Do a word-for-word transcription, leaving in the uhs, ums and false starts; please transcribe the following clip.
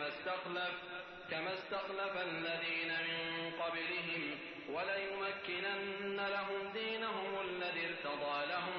استخلف كما استخلف الذين من قبلهم وليمكنن لهم دينهم الذي ارتضى لهم